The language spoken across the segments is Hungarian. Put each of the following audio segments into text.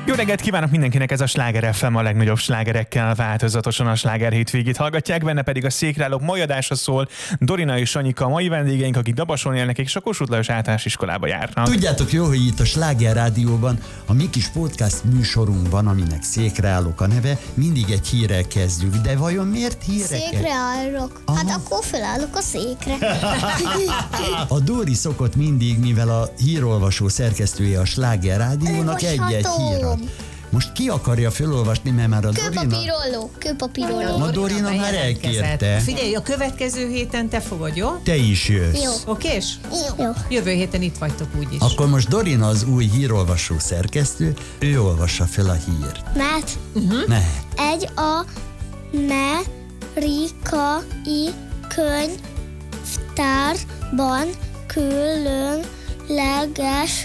Jó reggelt kívánok mindenkinek, ez a Sláger FM, a legnagyobb slágerekkel változatosan a Sláger hétvégét hallgatják, benne pedig a Székreállók mai adása szól. Dorina és Sanyika a mai vendégeink, akik Dabason élnek és a Kossuth Lajos általános iskolába járnak. Tudjátok jó, hogy itt a Sláger Rádióban, a mi kis podcast műsorunkban, aminek Székreállók a neve, mindig egy hírrel kezdjük. De vajon miért hírek? Székreállok. Hát akkor felállok a székre. A Dóri szokott mindig, mivel a hírolvasó szerkesztője a Sláger Rádiónak, egy-egy hírra. Most ki akarja felolvasni, mert már a Dorina... Kőpapírolló. A Dorina már elkérte. Figyelj, a következő héten te fogod, jó? Te is jössz. Jó. Okés? Jó. Jövő héten itt vagytok úgyis. Akkor most Dorina az új hírolvasó szerkesztő, ő olvassa fel a hírt. Mert Mehet. egy amerikai könyvtárban különleges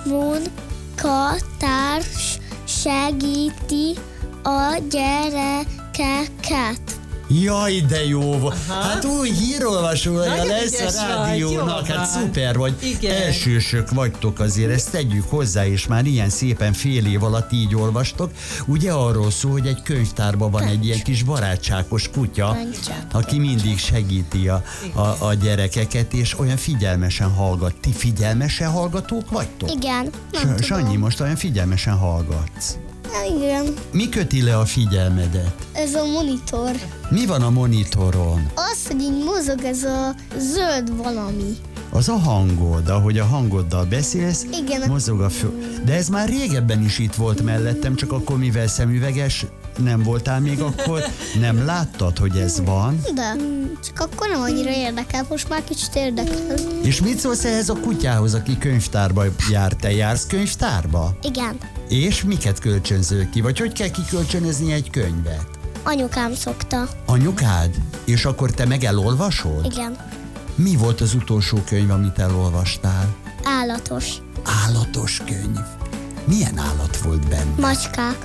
munkatárs segíti a gyerekeket. Jaj, de jó volt. Hát új hírolvasója Nagyon lesz ügyes a rádiónak. vagy, Hát jó szuper vagy. Igen. Elsősök vagytok azért, ezt tegyük hozzá, és már ilyen szépen fél év alatt így olvastok. Ugye arról szól, hogy egy könyvtárban van egy ilyen kis barátságos kutya, aki mindig segíti a gyerekeket, és olyan figyelmesen hallgat. Ti figyelmesen hallgatók vagytok? Igen, nem Sanyi, tudom. most olyan figyelmesen hallgatsz. Igen. Mi köti le a figyelmedet? Ez a monitor. Mi van a monitoron? Az, hogy így mozog ez a zöld valami. Az a hangod, ahogy a hangoddal beszélsz, Igen. mozog a fő. De ez már régebben is itt volt mellettem, csak akkor mivel szemüveges nem voltál még akkor, nem láttad, hogy ez van. De csak akkor nem annyira érdekel, most már kicsit érdekel. És mit szólsz ehhez a kutyához, aki könyvtárba jár? Te jársz könyvtárba? Igen. És miket kölcsönzöl ki? Vagy hogy kell kikölcsönözni egy könyvet? Anyukám szokta. Anyukád? És akkor te meg elolvasod? Igen. Mi volt az utolsó könyv, amit elolvastál? Állatos. Állatos könyv. Milyen állat volt benne? Macskák.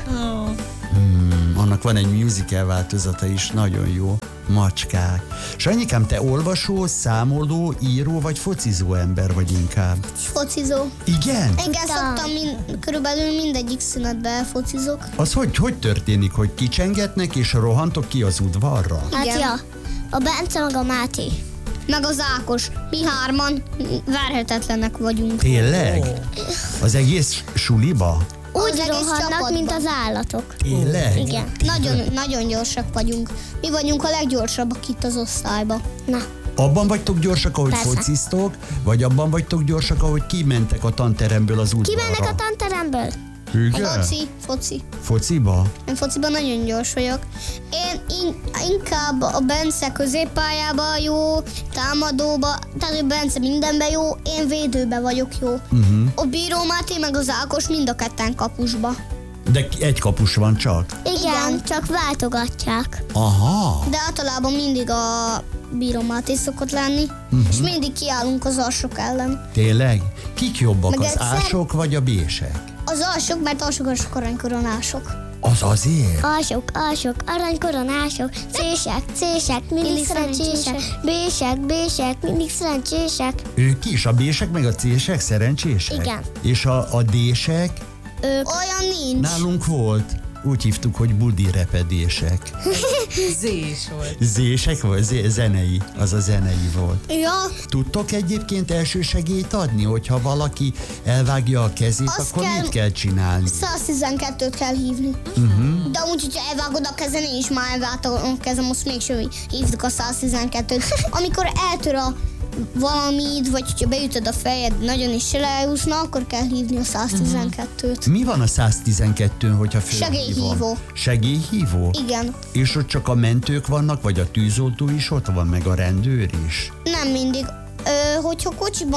Annak van egy musical változata is, nagyon jó. Macskák. Sanyikám, te olvasó, számoló, író vagy focizó ember vagy inkább? Focizó. Igen? Igen, szoktam körülbelül mindegyik szünetben focizok. Az hogy történik, hogy kicsengetnek és rohantok ki az udvarra? Hát Igen. ja, a Bence meg a Máté. Meg az Ákos. Mi hárman verhetetlenek vagyunk. Tényleg? Az egész suliba? Úgy Az egész rohannak, csapatban. mint az állatok. Tényleg? Igen. Nagyon gyorsak vagyunk. Mi vagyunk a leggyorsabbak itt az osztályban. Na, Abban vagytok gyorsak, ahogy Persze. fociztok, vagy abban vagytok gyorsak, ahogy kimentek a tanteremből az udvarra? kimennek a tanteremből? Igen? Foci. Fociba? Én fociban nagyon gyors vagyok. Én inkább a Bence középpályába jó, támadóba, tehát a Bence mindenben jó, én védőbe vagyok jó. A Bíró Máté meg az Ákos mind a ketten kapusba. De egy kapus van csak? Igen, csak váltogatják. Aha. De általában mindig a Bíró Máté szokott lenni, és mindig kiállunk az alsók ellen. Tényleg? Kik jobbak, Meg az egyszer- ások vagy a bések? Az alsók, mert alsók aranykoronások. Az azért? Alsók, aranykoronások, cések, mindig szerencsések, bések, mindig szerencsések. Ők is, a bések meg a cések szerencsések? Igen. És a dések? Olyan nincs. Nálunk volt. Úgy hívtuk, hogy budi repedések. Zés volt. Zések vagy? Zenei. Az a zenei volt. Ja, Tudtok egyébként elsősegélyt adni, hogyha valaki elvágja a kezét, Azt akkor kell- mit kell csinálni? 112-t kell hívni. De úgy, hogyha elvágod a kezem, én is már elvágtam a kezem, azt mégsem hívtuk a 112-t. Amikor eltör a valamit, vagy hogyha beütöd a fejed, nagyon is se leúszna, akkor kell hívni a 112-t. Mi van a 112-n, hogyha fölhívom? Segélyhívó. Segélyhívó? Igen. És ott csak a mentők vannak, vagy a tűzoltó is ott van, meg a rendőr is? Nem mindig. Hogyha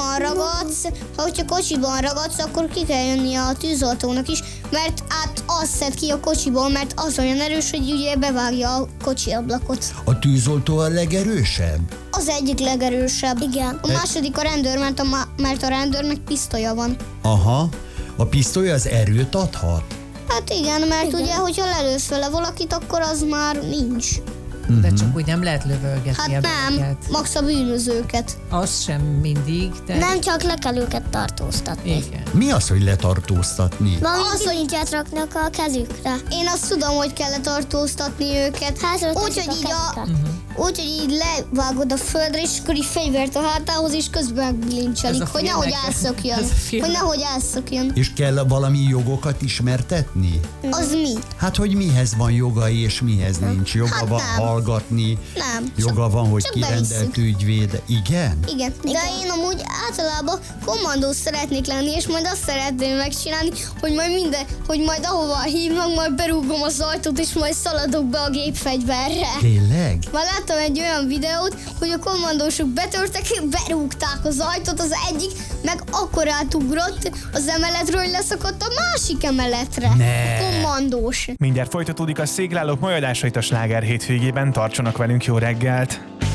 kocsiban ragadsz, akkor ki kell jönni a tűzoltónak is, mert azt szed ki a kocsiból, mert az olyan erős, hogy ugye bevágja a kocsi ablakot. A tűzoltó a legerősebb? Az egyik legerősebb. Igen. A második a rendőr, mert a rendőrnek pisztolya van. Aha. A pisztoly az erőt adhat? Hát igen, mert ugye, hogyha lelősz vele valakit, akkor az már nincs. De csak úgy nem lehet lövölgetni Hát a nem, vegyeket. max a bűnözőket. Az sem mindig, de Nem csak le kell őket tartóztatni. igen. Mi az, hogy letartóztatni? Valami Az, hogy- bilincsát raknak a kezükre. Én azt tudom, hogy kell letartóztatni őket. Házra Úgy, teszik hogy így kezüket. úgy, hogy így levágod a földre, és akkor így fegyvert a hátához, és közben megbilincselik, Ez a hogy nehogy filmekben- elszökjön. ez a filmek- Hogy nehogy elszökjön. És kell valami jogokat ismertetni? Az mi? Hát, hogy mihez van joga és mihez nincs. Joga Hát van nem. hallgatni, Nem. joga van, hogy csak kirendelt bevisszük. ügyvéd. Igen? Igen. De én amúgy általában kommandó szeretnék lenni, és majd azt szeretném megcsinálni, hogy majd ahova hívnak, majd berúgom az ajtót, és majd szaladok be a gépfegyverre. Tényleg? Már láttam egy olyan videót, hogy a kommandósok betörtek, berúgták az ajtót, az egyik meg akkor átugrott az emeletről, hogy leszakadt a másik emeletre. Ne. A kommandós. Mindjárt folytatódik a Széklálók mai adásait a Sláger hétvégében, tartsanak velünk, jó reggelt!